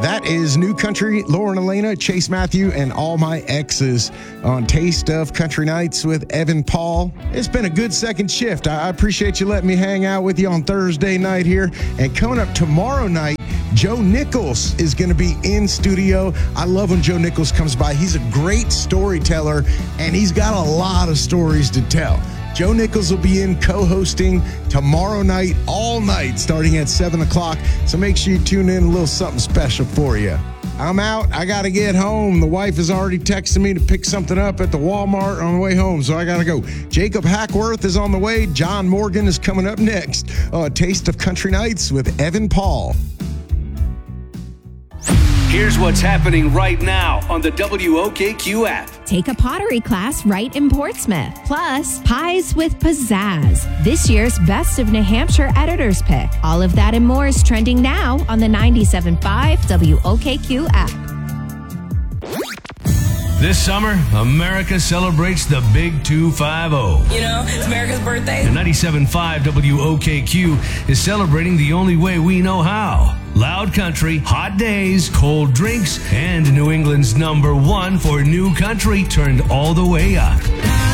That is New Country, Lauren Elena, Chase Matthew, and all my exes on Taste of Country Nights with Evan Paul. It's been a good second shift. I appreciate you letting me hang out with you on Thursday night here. And coming up tomorrow night, Joe Nichols is going to be in studio. I love when Joe Nichols comes by. He's a great storyteller, and he's got a lot of stories to tell. Joe Nichols will be in co-hosting tomorrow night, all night, starting at 7 o'clock. So make sure you tune in, a little something special for you. I'm out. I got to get home. The wife is already texting me to pick something up at the Walmart on the way home, so I got to go. Jacob Hackworth is on the way. John Morgan is coming up next. Taste of Country Nights with Evan Paul. Here's what's happening right now on the WOKQ app. Take a pottery class right in Portsmouth. Plus, Pies with Pizzazz, this year's Best of New Hampshire Editor's Pick. All of that and more is trending now on the 97.5 WOKQ app. This summer, America celebrates the Big 250. You know, it's America's birthday. And 97.5 WOKQ is celebrating the only way we know how. Loud country, hot days, cold drinks, and New England's #1 for new country turned all the way up.